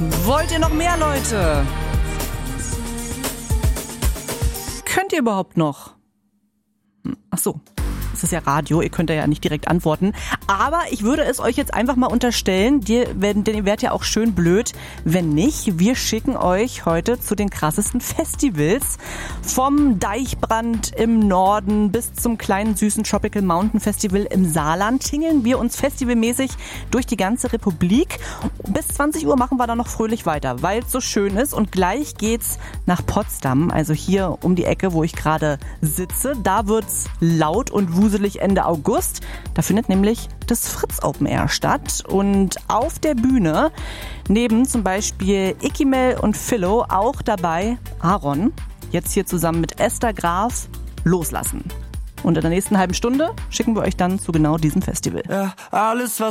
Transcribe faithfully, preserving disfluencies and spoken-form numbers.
Wollt ihr noch mehr, Leute? Könnt ihr überhaupt noch? Ach so. Es ist ja Radio, ihr könnt ja nicht direkt antworten. Aber ich würde es euch jetzt einfach mal unterstellen, dir, denn ihr werdet ja auch schön blöd, wenn nicht. Wir schicken euch heute zu den krassesten Festivals. Vom Deichbrand im Norden bis zum kleinen süßen Tropical Mountain Festival im Saarland tingeln wir uns festivalmäßig durch die ganze Republik. Bis zwanzig Uhr machen wir dann noch fröhlich weiter, weil es so schön ist. Und gleich geht's nach Potsdam, also hier um die Ecke, wo ich gerade sitze. Da wird's laut und wuselig Ende August. Da findet nämlich das Fritz Open Air statt. Und auf der Bühne, neben zum Beispiel Ikimel und Philo, auch dabei Aaron. Jetzt hier zusammen mit Esther Graf loslassen. Und in der nächsten halben Stunde schicken wir euch dann zu genau diesem Festival. Ja, alles was